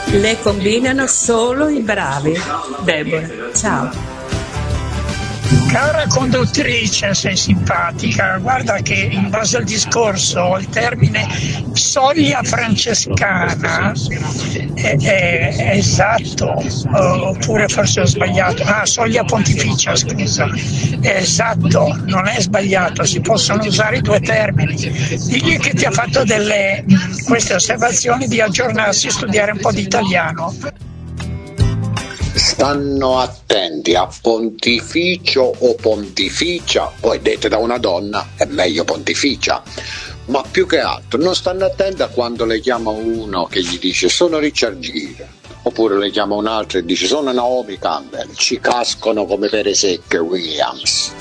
Le combinano solo i bravi. Deborah, ciao. Cara conduttrice, sei simpatica. Guarda che in base al discorso il termine soglia francescana è esatto, oppure forse ho sbagliato. Soglia pontificia, scusa. È esatto, non è sbagliato, si possono usare i due termini. Digli che ti ha fatto queste osservazioni di aggiornarsi e studiare un po' di italiano. Stanno attenti a pontificio o pontificia, poi dette da una donna è meglio pontificia, ma più che altro non stanno attenti a quando le chiama uno che gli dice sono Richard Gere, oppure le chiama un altro e dice sono Naomi Campbell, ci cascano come pere secche Williams.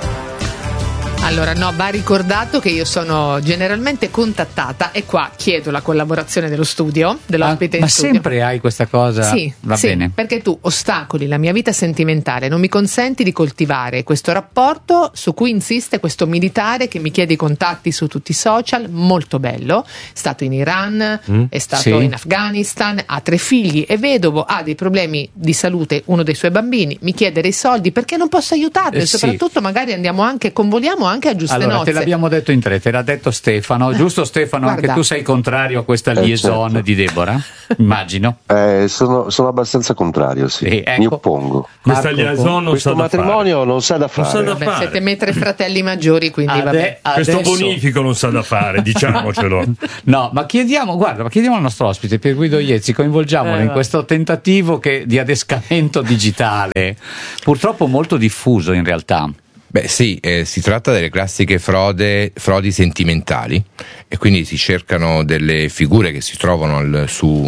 Allora no, va ricordato che io sono generalmente contattata e qua chiedo la collaborazione dello studio, dell'ospite in studio. Ma sempre hai questa cosa? Sì, va bene. Perché tu ostacoli la mia vita sentimentale, non mi consenti di coltivare questo rapporto su cui insiste questo militare che mi chiede i contatti su tutti i social, molto bello, è stato in Iran, è stato in Afghanistan, ha 3 figli, è vedovo, ha dei problemi di salute, uno dei suoi bambini, mi chiede dei soldi perché non posso aiutarlo e soprattutto magari convoliamo anche a giuste allora, nozze. te l'abbiamo detto in 3, te l'ha detto Stefano, giusto Stefano? Guarda. Anche tu sei contrario a questa liaison certo. di Deborah? Immagino. Sono abbastanza contrario, sì. Ecco. Mi oppongo. Questa liaison non questo matrimonio non sa da fare. Vabbè, siete me 3 fratelli maggiori, quindi vabbè. Questo bonifico non sa da fare, diciamocelo. No, ma chiediamo al nostro ospite Pier Guido Iezzi, coinvolgiamolo in questo tentativo di adescamento digitale, purtroppo molto diffuso in realtà. Beh sì, si tratta delle classiche frodi sentimentali e quindi si cercano delle figure che si trovano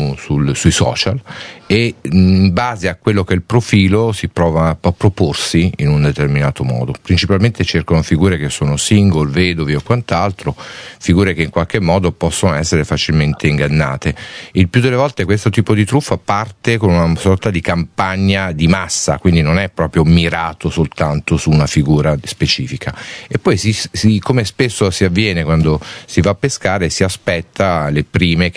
sui social e in base a quello che è il profilo si prova a proporsi in un determinato modo. Principalmente cercano figure che sono single, vedovi o quant'altro, figure che in qualche modo possono essere facilmente ingannate. Il più delle volte questo tipo di truffa parte con una sorta di campagna di massa, quindi non è proprio mirato soltanto su una figura specifica e poi come spesso si avviene quando si va a pescare, si aspetta le prime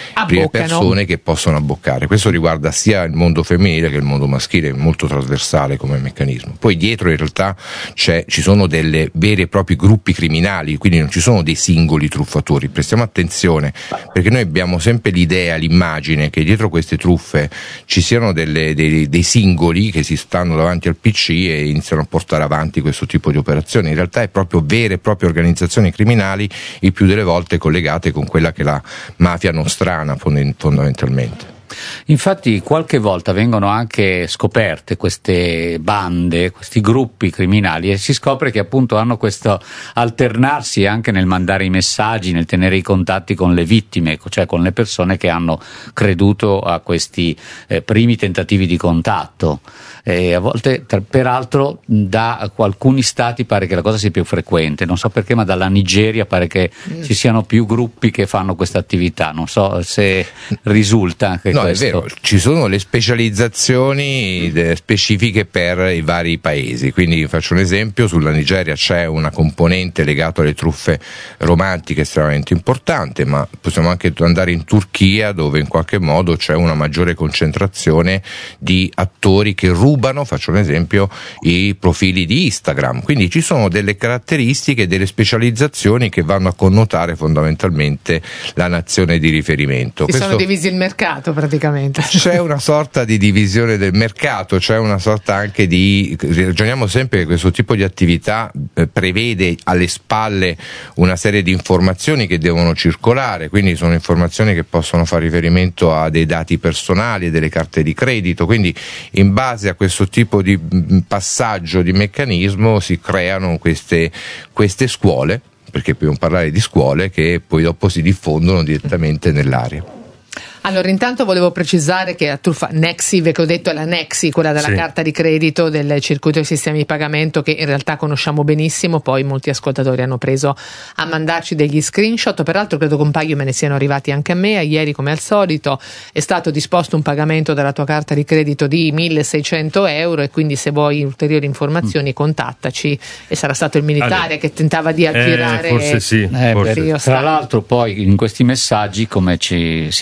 persone che possono abboccare. Questo riguarda sia il mondo femminile che il mondo maschile, è molto trasversale come meccanismo. Poi dietro in realtà ci sono delle veri e propri gruppi criminali, quindi non ci sono dei singoli truffatori. Prestiamo attenzione perché noi abbiamo sempre l'immagine che dietro queste truffe ci siano dei singoli che si stanno davanti al PC e iniziano a portare avanti questo tipo di operazioni. In realtà è proprio vere e proprie organizzazioni criminali, il più delle volte collegate con quella che è la mafia nostrana fondamentalmente. Infatti qualche volta vengono anche scoperte queste bande, questi gruppi criminali e si scopre che appunto hanno questo alternarsi anche nel mandare i messaggi, nel tenere i contatti con le vittime, cioè con le persone che hanno creduto a questi primi tentativi di contatto. A volte peraltro da alcuni stati pare che la cosa sia più frequente, non so perché, ma dalla Nigeria pare che ci siano più gruppi che fanno questa attività, non so se risulta anche no, questo. È vero, ci sono le specializzazioni specifiche per i vari paesi, quindi faccio un esempio, sulla Nigeria c'è una componente legata alle truffe romantiche estremamente importante, ma possiamo anche andare in Turchia dove in qualche modo c'è una maggiore concentrazione di attori che rubano, faccio un esempio, i profili di Instagram, quindi ci sono delle caratteristiche, delle specializzazioni che vanno a connotare fondamentalmente la nazione di riferimento. Sono divisi il mercato praticamente. C'è una sorta di divisione del mercato, c'è una sorta anche ragioniamo sempre che questo tipo di attività prevede alle spalle una serie di informazioni che devono circolare, quindi sono informazioni che possono fare riferimento a dei dati personali, delle carte di credito, quindi in base a questo tipo di passaggio di meccanismo si creano queste scuole, perché dobbiamo parlare di scuole che poi dopo si diffondono direttamente nell'area. Allora, intanto volevo precisare che la truffa Nexive, che ho detto, è la Nexi, quella della carta di credito, del circuito dei sistemi di pagamento, che in realtà conosciamo benissimo. Poi molti ascoltatori hanno preso a mandarci degli screenshot, peraltro credo che un paio me ne siano arrivati anche a me. Ieri, come al solito, è stato disposto un pagamento della tua carta di credito di 1.600 euro, e quindi se vuoi ulteriori informazioni contattaci, e sarà stato il militare che tentava di aggirare. Forse sì. Tra l'altro poi in questi messaggi, come si vede dagli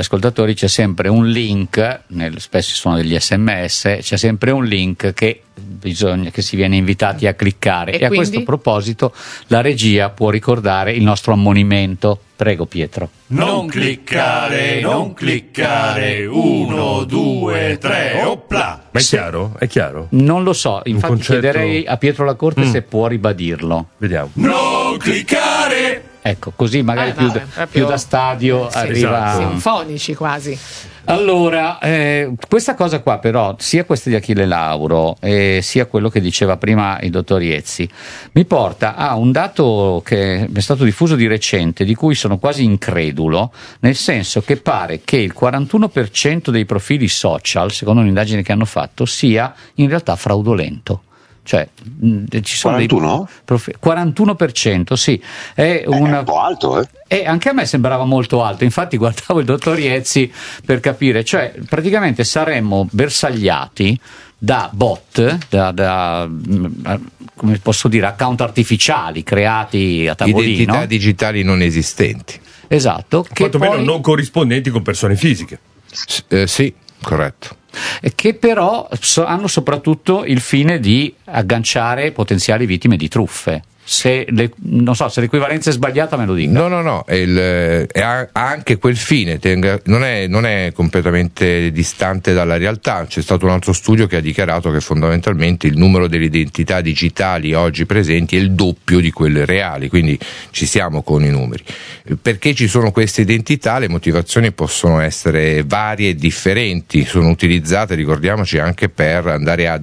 ascoltatori c'è sempre un link, spesso sono degli SMS, c'è sempre un link che bisogna che si viene invitati a cliccare e a questo proposito la regia può ricordare il nostro ammonimento. Prego Pietro. Non cliccare, 1, 2, 3, opla. Ma è chiaro? È chiaro? Non lo so, infatti concetto... chiederei a Pietro Lacorte se può ribadirlo. Vediamo. Non cliccare! Ecco, così magari più da stadio arriva... Esatto. Sinfonici quasi. Allora, questa cosa qua però, sia questa di Achille Lauro sia quello che diceva prima il dottor Iezzi, mi porta a un dato che è stato diffuso di recente, di cui sono quasi incredulo, nel senso che pare che il 41% dei profili social, secondo un'indagine che hanno fatto, sia in realtà fraudolento. Cioè, ci sono 41? 41%, sì. È un po' alto, eh? E anche a me sembrava molto alto, infatti guardavo il dottor Iezzi per capire, cioè praticamente saremmo bersagliati da bot, da come posso dire, account artificiali creati a tavolino. Identità digitali non esistenti. Esatto. Che quantomeno non corrispondenti con persone fisiche. Sì, corretto. Che però hanno soprattutto il fine di agganciare potenziali vittime di truffe. Non so se l'equivalenza è sbagliata, me lo dica. No, ha anche quel fine, non è completamente distante dalla realtà. C'è stato un altro studio che ha dichiarato che fondamentalmente il numero delle identità digitali oggi presenti è il doppio di quelle reali, quindi ci siamo con i numeri. Perché ci sono queste identità? Le motivazioni possono essere varie e differenti, sono utilizzate, ricordiamoci, anche per andare a